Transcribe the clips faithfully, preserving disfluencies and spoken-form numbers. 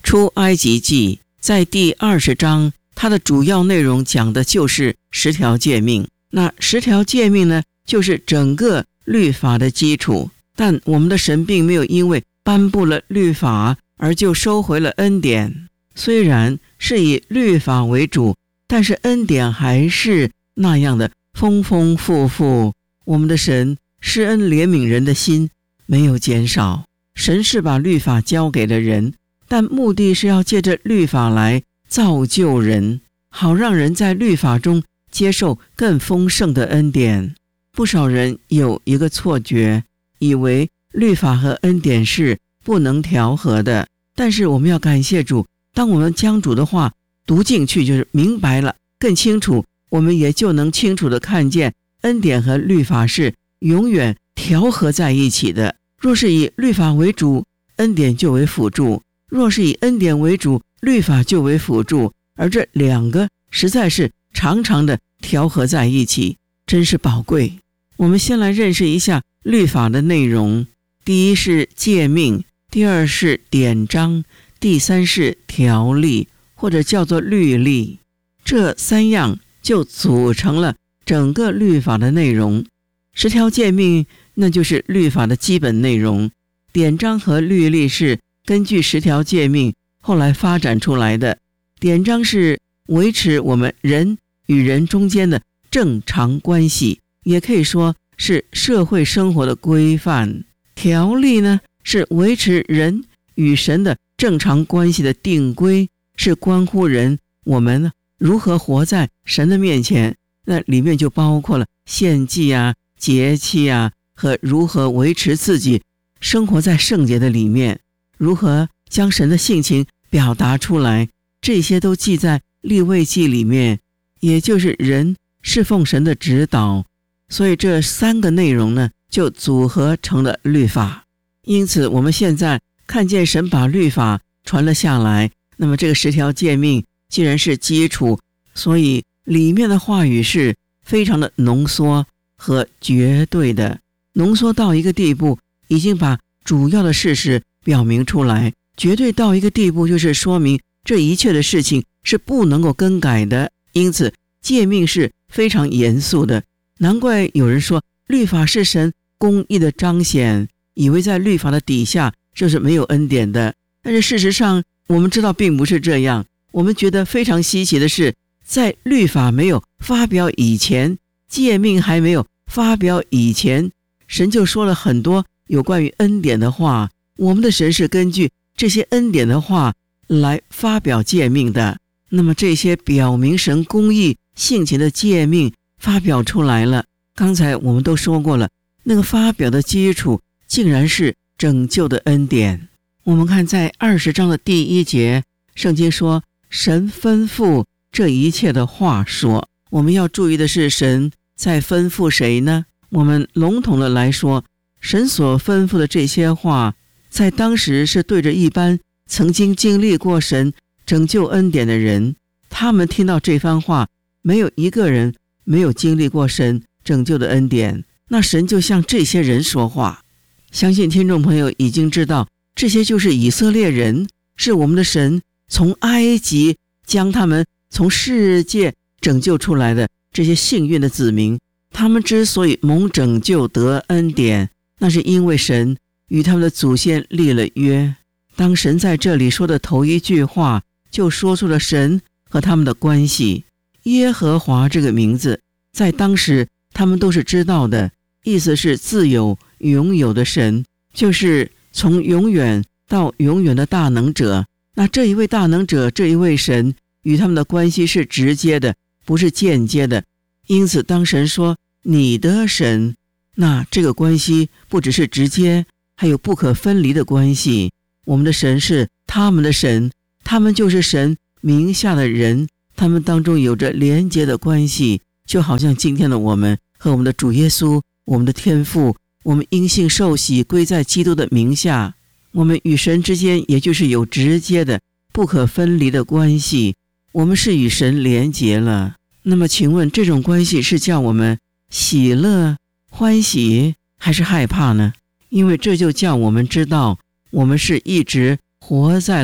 出埃及记在第二十章，它的主要内容讲的就是十条诫命。那十条诫命呢，就是整个律法的基础。但我们的神并没有因为颁布了律法而就收回了恩典，虽然是以律法为主，但是恩典还是那样的丰丰富富。我们的神施恩怜悯人的心没有减少，神是把律法交给了人，但目的是要借着律法来造就人，好让人在律法中接受更丰盛的恩典。不少人有一个错觉，以为律法和恩典是不能调和的，但是我们要感谢主，当我们将主的话读进去，就是明白了更清楚，我们也就能清楚地看见恩典和律法是永远调和在一起的。若是以律法为主，恩典就为辅助；若是以恩典为主，律法就为辅助，而这两个实在是常常的调和在一起，真是宝贵。我们先来认识一下律法的内容。第一是诫命，第二是典章，第三是条例，或者叫做律例。这三样就组成了整个律法的内容。十条诫命那就是律法的基本内容，典章和律例是根据十条诫命后来发展出来的。典章是维持我们人与人中间的正常关系，也可以说是社会生活的规范。条例呢，是维持人与神的正常关系的定规，是关乎人我们如何活在神的面前。那里面就包括了献祭啊、节期啊，和如何维持自己生活在圣洁的里面，如何将神的性情表达出来，这些都记在利未记里面，也就是人侍奉神的指导。所以这三个内容呢，就组合成了律法。因此我们现在看见神把律法传了下来，那么这个十条诫命既然是基础，所以里面的话语是非常的浓缩和绝对的，浓缩到一个地步，已经把主要的事实表明出来，绝对到一个地步，就是说明这一切的事情是不能够更改的。因此诫命是非常严肃的，难怪有人说律法是神公义的彰显，以为在律法的底下就是没有恩典的。但是事实上我们知道并不是这样。我们觉得非常稀奇的是，在律法没有发表以前，诫命还没有发表以前，神就说了很多有关于恩典的话。我们的神是根据这些恩典的话来发表诫命的。那么这些表明神公义性情的诫命发表出来了，刚才我们都说过了，那个发表的基础竟然是拯救的恩典。我们看在二十章的第一节，圣经说神吩咐这一切的话说。我们要注意的是，神在吩咐谁呢？我们笼统的来说，神所吩咐的这些话在当时是对着一般曾经经历过神拯救恩典的人。他们听到这番话，没有一个人没有经历过神拯救的恩典，那神就向这些人说话。相信听众朋友已经知道，这些就是以色列人，是我们的神从埃及将他们从世界拯救出来的这些幸运的子民。他们之所以蒙拯救得恩典，那是因为神与他们的祖先立了约。当神在这里说的头一句话，就说出了神和他们的关系。耶和华这个名字在当时他们都是知道的，意思是自有永有的神，就是从永远到永远的大能者。那这一位大能者，这一位神与他们的关系是直接的，不是间接的。因此当神说你的神，那这个关系不只是直接，还有不可分离的关系。我们的神是他们的神，他们就是神名下的人，他们当中有着连结的关系，就好像今天的我们和我们的主耶稣，我们的天父，我们因信受洗归在基督的名下，我们与神之间也就是有直接的不可分离的关系，我们是与神连结了。那么请问这种关系是叫我们喜乐欢喜还是害怕呢？因为这就叫我们知道我们是一直活在了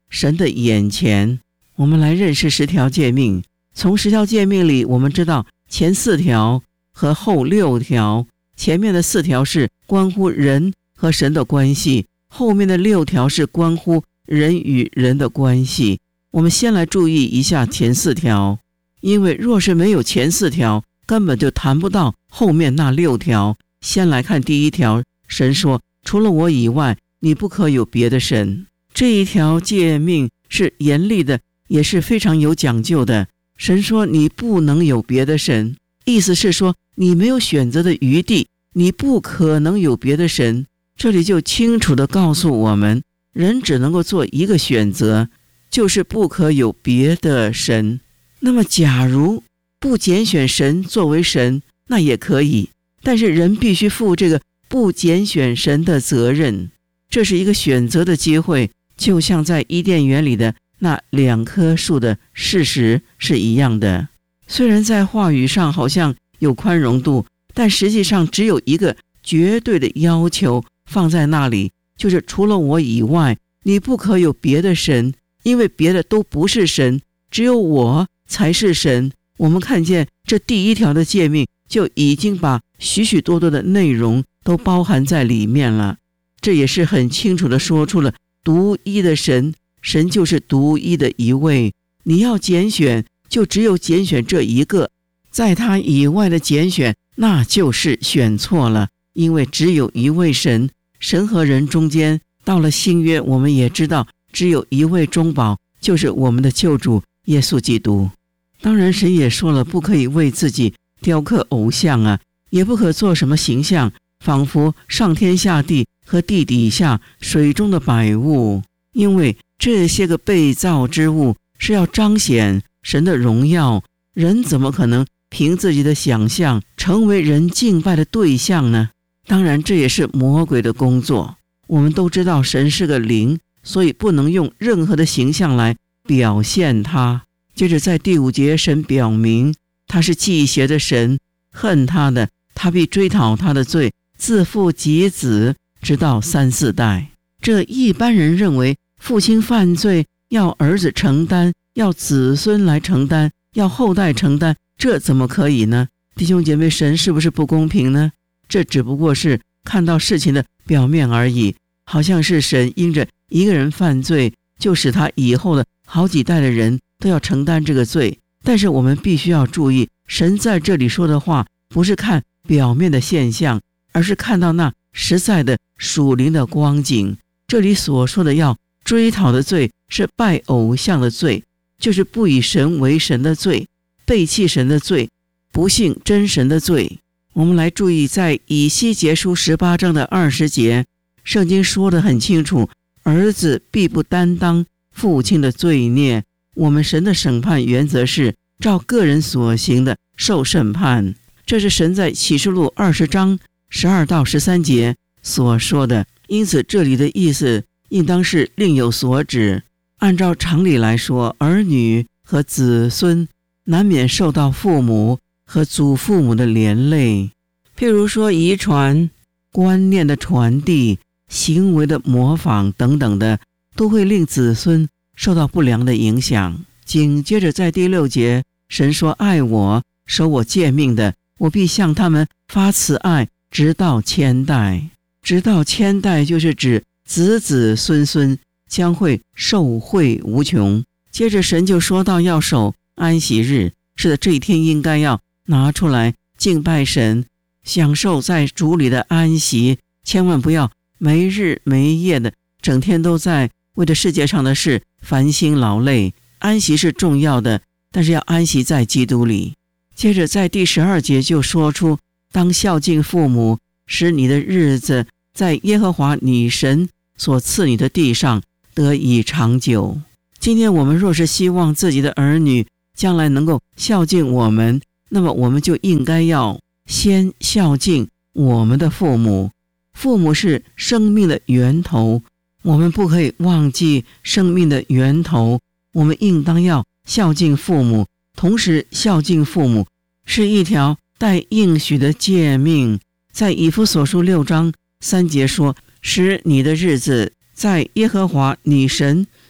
神的眼前。我们来认识十条诫命。从十条诫命里，我们知道前四条和后六条，前面的四条是关乎人和神的关系，后面的六条是关乎人与人的关系。我们先来注意一下前四条，因为若是没有前四条，根本就谈不到后面那六条。先来看第一条，神说，除了我以外，你不可有别的神。这一条诫命是严厉的，也是非常有讲究的。神说你不能有别的神，意思是说你没有选择的余地，你不可能有别的神。这里就清楚地告诉我们，人只能够做一个选择，就是不可有别的神。那么假如不拣选神作为神，那也可以，但是人必须负这个不拣选神的责任。这是一个选择的机会，就像在伊甸园里的那两棵树的事实是一样的。虽然在话语上好像有宽容度，但实际上只有一个绝对的要求放在那里，就是除了我以外，你不可有别的神，因为别的都不是神，只有我才是神。我们看见这第一条的诫命就已经把许许多多的内容都包含在里面了。这也是很清楚地说出了独一的神，神就是独一的一位，你要拣选就只有拣选这一个，在他以外的拣选那就是选错了，因为只有一位神。神和人中间，到了新约我们也知道只有一位中保，就是我们的救主耶稣基督。当然神也说了，不可以为自己雕刻偶像啊，也不可做什么形象，仿佛上天下地和地底下水中的百物，因为这些个被造之物是要彰显神的荣耀，人怎么可能凭自己的想象成为人敬拜的对象呢？当然这也是魔鬼的工作。我们都知道神是个灵，所以不能用任何的形象来表现他。接着在第五节，神表明他是忌邪的神，恨他的，他必追讨他的罪，自父及子，直到三四代。这一般人认为父亲犯罪要儿子承担，要子孙来承担，要后代承担，这怎么可以呢？弟兄姐妹，神是不是不公平呢？这只不过是看到事情的表面而已，好像是神因着一个人犯罪，就使他以后的好几代的人都要承担这个罪。但是我们必须要注意，神在这里说的话不是看表面的现象，而是看到那实在的属灵的光景。这里所说的要追讨的罪是拜偶像的罪，就是不以神为神的罪，背弃神的罪，不信真神的罪。我们来注意，在以西结书十八章的二十节，圣经说得很清楚，儿子必不担当父亲的罪孽。我们神的审判原则是照个人所行的受审判，这是神在启示录二十章十二到十三节所说的。因此这里的意思应当是另有所指。按照常理来说，儿女和子孙难免受到父母和祖父母的连累，譬如说遗传、观念的传递、行为的模仿等等的，都会令子孙受到不良的影响。紧接着在第六节，神说，爱我守我诫命的，我必向他们发慈爱，直到千代。直到千代就是指子子孙孙将会受惠无穷。接着神就说到要守安息日，是的，这一天应该要拿出来敬拜神，享受在主里的安息，千万不要没日没夜的整天都在为着世界上的事烦心劳累。安息是重要的，但是要安息在基督里。接着在第十二节就说出，当孝敬父母，使你的日子在耶和华你神所赐你的地上得以长久。今天我们若是希望自己的儿女将来能够孝敬我们，那么我们就应该要先孝敬我们的父母。父母是生命的源头，我们不可以忘记生命的源头，我们应当要孝敬父母。同时孝敬父母是一条带应许的诫命。在以弗所书六章三节说，使你的日子在耶和华你神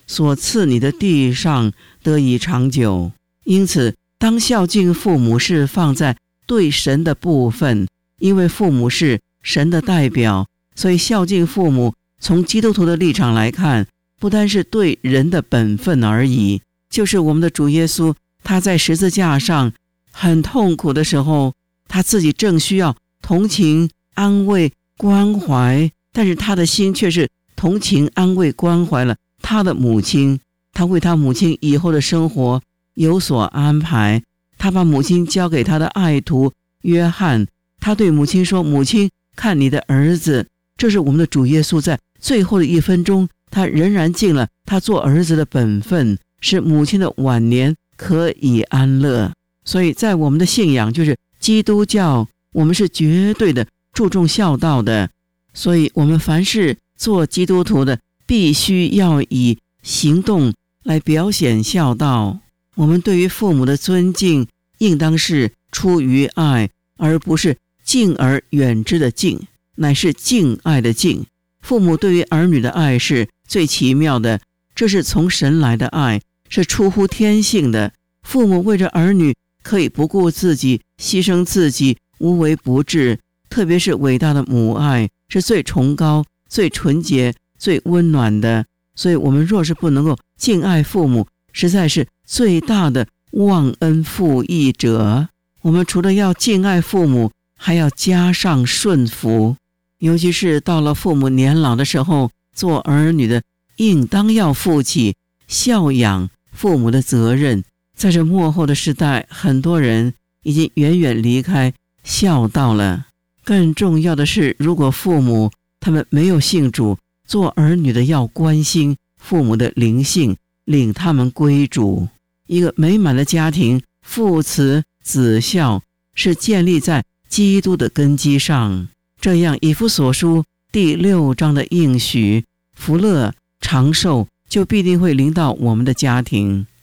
所赐你的地上得以长久。因此，当孝敬父母是放在对神的部分，因为父母是神的代表，所以孝敬父母从基督徒的立场来看，不单是对人的本分而已，就是我们的主耶稣，他在十字架上很痛苦的时候，他自己正需要同情、安慰、关怀，但是他的心却是同情、安慰、关怀了他的母亲。他为他母亲以后的生活有所安排，他把母亲交给他的爱徒约翰，他对母亲说：母亲，看你的儿子。这是我们的主耶稣在最后的一分钟，他仍然尽了他做儿子的本分，使母亲的晚年可以安乐。所以在我们的信仰，就是基督教，我们是绝对的注重孝道的。所以我们凡是做基督徒的，必须要以行动来表显孝道。我们对于父母的尊敬，应当是出于爱，而不是敬而远之的敬，乃是敬爱的敬。父母对于儿女的爱是最奇妙的，这是从神来的爱，是出乎天性的。父母为着儿女可以不顾自己，牺牲自己，无微不至，特别是伟大的母爱，是最崇高、最纯洁、最温暖的。所以我们若是不能够敬爱父母，实在是最大的忘恩负义者。我们除了要敬爱父母，还要加上顺服。尤其是到了父母年老的时候，做儿女的应当要负起孝养父母的责任。在这末后的时代，很多人已经远远离开孝道了。更重要的是，如果父母他们没有信主，做儿女的要关心父母的灵性，领他们归主。一个美满的家庭，父慈子孝，是建立在基督的根基上。这样以弗所书第六章的应许，福乐长寿就必定会临到我们的家庭。